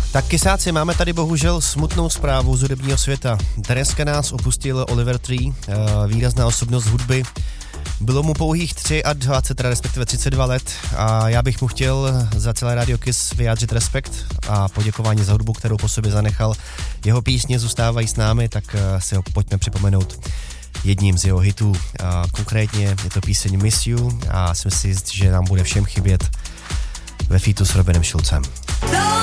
Tak kysáci, máme tady bohužel smutnou zprávu z hudebního světa. Dneska nás opustil Oliver Tree, výrazná osobnost hudby. Bylo mu pouhých 23, respektive 32 let a já bych mu chtěl za celé Radio Kiss vyjádřit respekt a poděkování za hudbu, kterou po sobě zanechal. Jeho písně zůstávají s námi, tak si ho pojďme připomenout jedním z jeho hitů. Konkrétně je to píseň Miss You a jsem si jist, že nám bude všem chybět ve featu s Robinem Schulzem.